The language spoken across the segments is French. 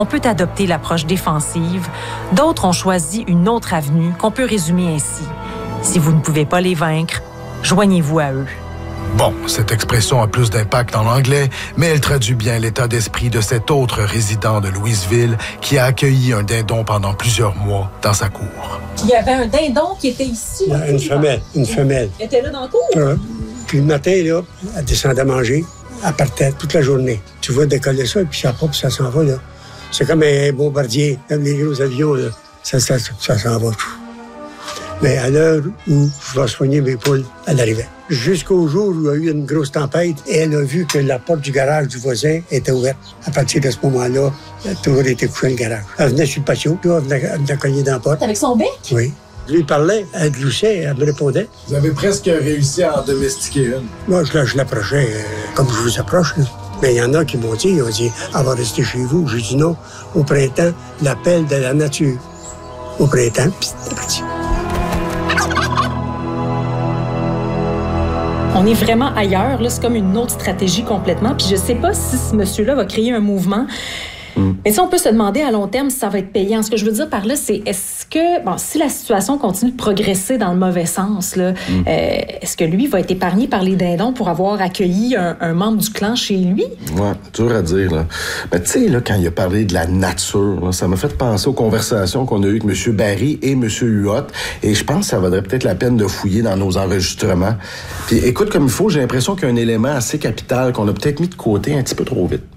On peut adopter l'approche défensive. D'autres ont choisi une autre avenue qu'on peut résumer ainsi. Si vous ne pouvez pas les vaincre, joignez-vous à eux. Bon, cette expression a plus d'impact en anglais, mais elle traduit bien l'état d'esprit de cet autre résident de Louisville qui a accueilli un dindon pendant plusieurs mois dans sa cour. Il y avait un dindon qui était ici. Une femelle. Elle était là dans la cour? Puis le matin, là, elle descendait manger. Elle partait toute la journée. Tu vois décoller ça, puis ça part, puis ça s'en va, là. C'est comme un bombardier, comme les gros avions, là. Ça s'en va. Mais à l'heure où je vais soigner mes poules, elle arrivait. Jusqu'au jour où il y a eu une grosse tempête et elle a vu que la porte du garage du voisin était ouverte. À partir de ce moment-là, elle a toujours été couchée dans le garage. Elle venait sur le patio, puis elle venait cogner dans la porte. Avec son bec? Oui. Je lui parlais, elle gloussait, elle me répondait. Vous avez presque réussi à en domestiquer une. Moi, je l'approchais comme je vous approche, là. Mais il y en a qui m'ont dit, elle va rester chez vous. J'ai dit non. Au printemps, l'appel de la nature. Au printemps, puis c'est parti. On est vraiment ailleurs, là, c'est comme une autre stratégie complètement. Puis je sais pas si ce monsieur-là va créer un mouvement. Mais on peut se demander à long terme si ça va être payant. Ce que je veux dire par là, c'est est-ce que, si la situation continue de progresser dans le mauvais sens, là, est-ce que lui va être épargné par les dindons pour avoir accueilli un membre du clan chez lui? Ouais, dur à dire, là. Mais tu sais, là, quand il a parlé de la nature, là, ça m'a fait penser aux conversations qu'on a eues avec M. Barry et M. Huot. Et je pense que ça vaudrait peut-être la peine de fouiller dans nos enregistrements. Puis écoute comme il faut, j'ai l'impression qu'il y a un élément assez capital qu'on a peut-être mis de côté un petit peu trop vite.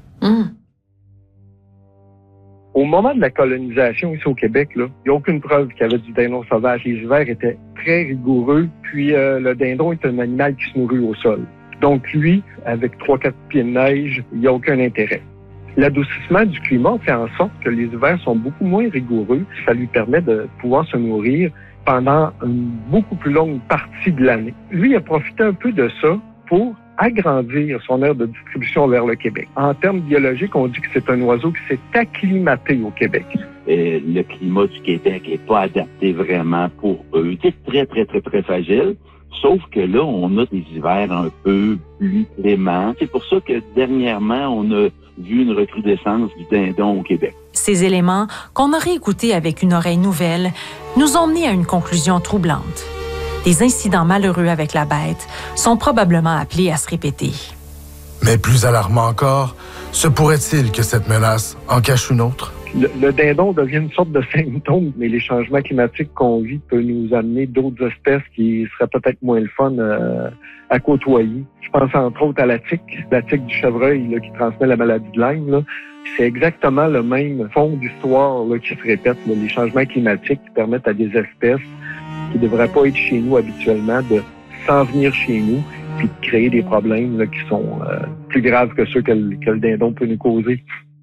Au moment de la colonisation ici au Québec, il n'y a aucune preuve qu'il y avait du dindon sauvage. Les hivers étaient très rigoureux, puis le dindon est un animal qui se nourrit au sol. Donc lui, avec 3-4 pieds de neige, il n'y a aucun intérêt. L'adoucissement du climat fait en sorte que les hivers sont beaucoup moins rigoureux. Ça lui permet de pouvoir se nourrir pendant une beaucoup plus longue partie de l'année. Lui, il a profité un peu de ça pour agrandir son aire de distribution vers le Québec. En termes biologiques, on dit que c'est un oiseau qui s'est acclimaté au Québec. Le climat du Québec n'est pas adapté vraiment pour eux. C'est très, très, très, très fragile. Sauf que là, on a des hivers un peu plus cléments. C'est pour ça que dernièrement, on a vu une recrudescence du dindon au Québec. Ces éléments, qu'on aurait écoutés avec une oreille nouvelle, nous ont mené à une conclusion troublante. Des incidents malheureux avec la bête sont probablement appelés à se répéter. Mais plus alarmant encore, se pourrait-il que cette menace en cache une autre? Le dindon devient une sorte de symptôme, mais les changements climatiques qu'on vit peuvent nous amener d'autres espèces qui seraient peut-être moins le fun à côtoyer. Je pense entre autres à la tique du chevreuil là, qui transmet la maladie de Lyme. Là. C'est exactement le même fond d'histoire là, qui se répète. Là. Les changements climatiques qui permettent à des espèces qui ne devraient pas être chez nous habituellement de s'en venir chez nous puis de créer des problèmes là, qui sont plus graves que ceux que le dindon peut nous causer.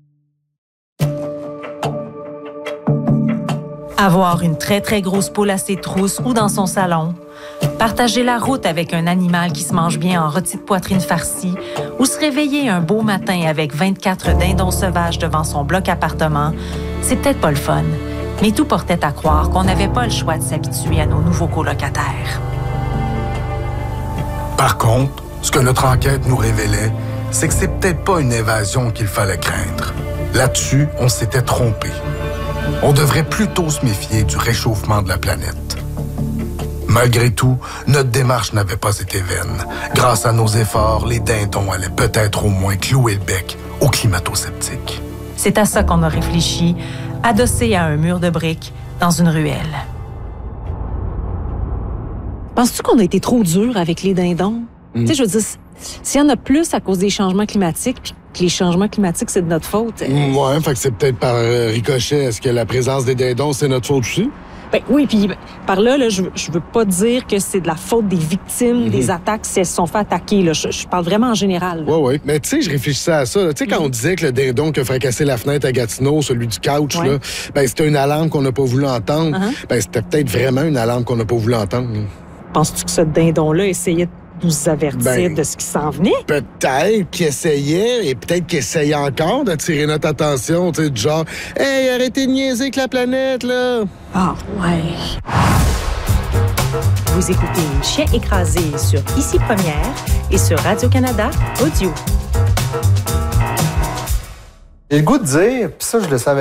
Avoir une très, très grosse poule à ses trousses ou dans son salon, partager la route avec un animal qui se mange bien en rôti de poitrine farcie ou se réveiller un beau matin avec 24 dindons sauvages devant son bloc appartement, c'est peut-être pas le fun, mais tout portait à croire qu'on n'avait pas le choix de s'habituer à nos nouveaux colocataires. Par contre, ce que notre enquête nous révélait, c'est que c'est peut-être pas une évasion qu'il fallait craindre. Là-dessus, on s'était trompé. On devrait plutôt se méfier du réchauffement de la planète. Malgré tout, notre démarche n'avait pas été vaine. Grâce à nos efforts, les dindons allaient peut-être au moins clouer le bec aux climato-sceptiques. C'est à ça qu'on a réfléchi, adossé à un mur de briques dans une ruelle. Penses-tu qu'on a été trop dur avec les dindons? Tu sais, je veux dire, s'il y en a plus à cause des changements climatiques, puis que les changements climatiques, c'est de notre faute. Ouais, fait que c'est peut-être par ricochet. Est-ce que la présence des dindons, c'est notre faute aussi? Ben oui, puis par là, je veux pas dire que c'est de la faute des victimes des attaques si elles se sont fait attaquer. Là. Je parle vraiment en général. Là. Oui. Mais tu sais, je réfléchissais à ça. Tu sais, quand on disait que le dindon qui a fracassé la fenêtre à Gatineau, celui du couch, là, ben c'était une alarme qu'on n'a pas voulu entendre. Ben c'était peut-être vraiment une alarme qu'on n'a pas voulu entendre. Penses-tu que ce dindon-là essayait de nous avertir de ce qui s'en venait? Peut-être qu'il essayait, et peut-être qu'il essayait encore d'attirer notre attention, tu sais, du genre « Hey, arrêtez de niaiser avec la planète, là! » Ah, ouais. Vous écoutez Chien écrasé sur Ici Première et sur Radio-Canada Audio. J'ai le goût de dire, puis ça, je le savais